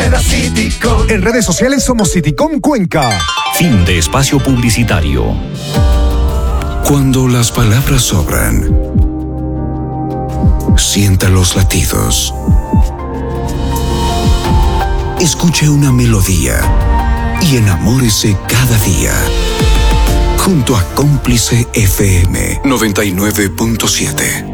Me da Citycom. En redes sociales somos Citycom Cuenca. Fin de espacio publicitario. Cuando las palabras sobran, sienta los latidos. Escuche una melodía y enamórese cada día. Junto a Cómplice FM 99.7.